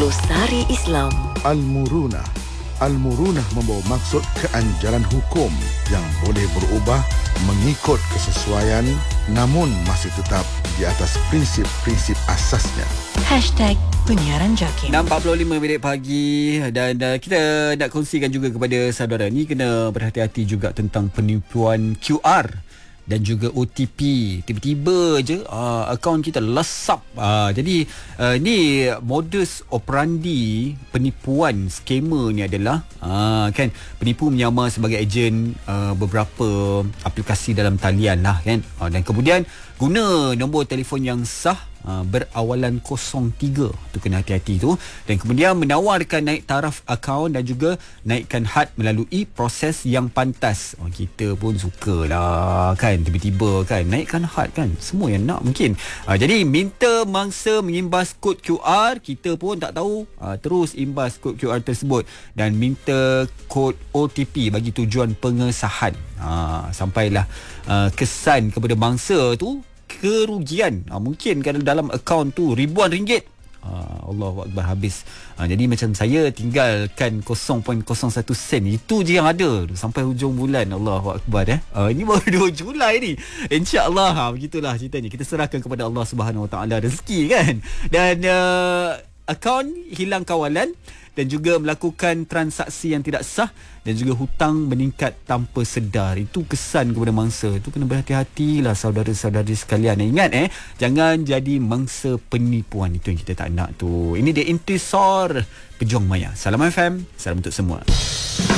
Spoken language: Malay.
Glosari Islam. Al-Murunah. Al-Murunah membawa maksud keanjaran hukum yang boleh berubah mengikut kesesuaian namun masih tetap di atas prinsip-prinsip asasnya. Penyiaran JAKIM 6.45 pagi dan kita nak kongsikan juga kepada saudara ni kena berhati-hati juga tentang penipuan QR dan juga OTP. Tiba-tiba je akaun kita lesap. Jadi ni modus operandi penipuan scammer ni adalah kan penipu menyamar sebagai ejen beberapa aplikasi dalam talian lah kan. Dan kemudian guna nombor telefon yang sah berawalan 03 tu, kena hati-hati tu, dan kemudian menawarkan naik taraf akaun dan juga naikkan had melalui proses yang pantas. Kita pun sukalah kan, tiba-tiba kan naikkan had kan, semua yang nak mungkin. Jadi minta mangsa mengimbas kod QR, kita pun tak tahu, terus imbas kod QR tersebut dan minta kod OTP bagi tujuan pengesahan. Sampailah kesan kepada mangsa tu kerugian, mungkin kalau dalam akaun tu ribuan ringgit. Allahu Akbar, habis. Jadi macam saya tinggalkan 0.01 sen, itu je yang ada sampai hujung bulan. Allahu Akbar. Ini baru 2 Julai ni, InsyaAllah. Begitulah ceritanya, kita serahkan kepada Allah Subhanahu Wa Taala rezeki kan. Dan akaun hilang kawalan dan juga melakukan transaksi yang tidak sah dan juga hutang meningkat tanpa sedar. Itu kesan kepada mangsa. Itu kena berhati-hatilah saudara-saudari sekalian. Ingat jangan jadi mangsa penipuan. Itu yang kita tak nak tu. Ini dia Intisar Pejuang Maya. Salam FM, salam untuk semua.